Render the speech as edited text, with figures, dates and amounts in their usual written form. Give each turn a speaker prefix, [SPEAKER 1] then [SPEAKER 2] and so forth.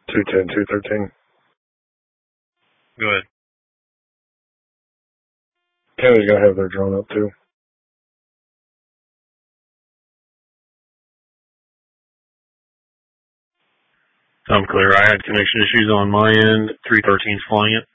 [SPEAKER 1] 210, 213.
[SPEAKER 2] Go ahead.
[SPEAKER 1] County's going to have their drone up too.
[SPEAKER 2] I'm clear. I had connection issues on my end. 313's flying it.